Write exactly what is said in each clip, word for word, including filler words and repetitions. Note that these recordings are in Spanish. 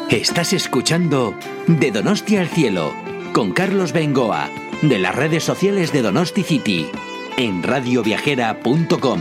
Estás escuchando De Donosti al Cielo con Carlos Bengoa, de las redes sociales de Donosti City, en radio viajera punto com.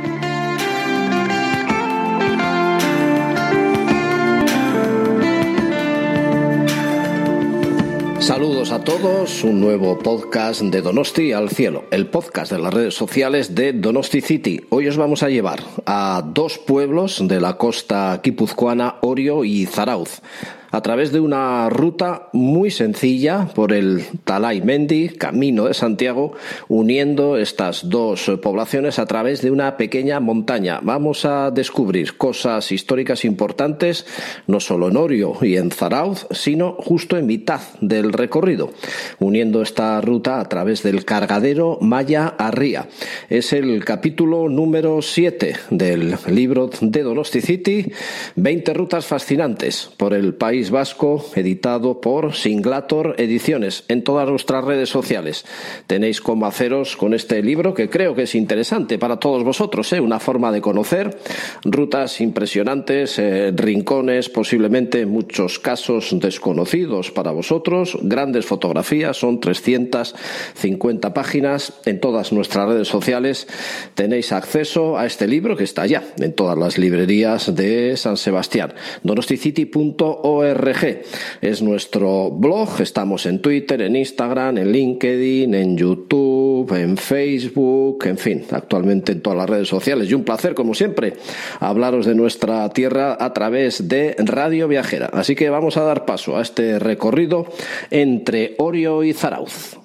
Saludos a todos, un nuevo podcast de Donosti al Cielo, el podcast de las redes sociales de Donosti City. Hoy os vamos a llevar a dos pueblos de la costa guipuzcoana, Orio y Zarautz, a través de una ruta muy sencilla por el Talai Mendi, Camino de Santiago, uniendo estas dos poblaciones a través de una pequeña montaña. Vamos a descubrir cosas históricas importantes, no solo en Orio y en Zarautz, sino justo en mitad del recorrido, uniendo esta ruta a través del cargadero Maya-Arria. Es el capítulo número siete del libro de Donosti City, veinte rutas fascinantes por el país Vasco, editado por Singlator Ediciones. En todas nuestras redes sociales tenéis cómo haceros con este libro, que creo que es interesante para todos vosotros, ¿eh? Una forma de conocer rutas impresionantes, eh, rincones posiblemente en muchos casos desconocidos para vosotros, grandes fotografías, son trescientas cincuenta páginas. En todas nuestras redes sociales tenéis acceso a este libro, que está ya en todas las librerías de San Sebastián. donosticity punto org es nuestro blog. Estamos en Twitter, en Instagram, en LinkedIn, en YouTube, en Facebook, en fin, actualmente en todas las redes sociales. Y un placer, como siempre, hablaros de nuestra tierra a través de Radio Viajera. Así que vamos a dar paso a este recorrido entre Orio y Zarautz.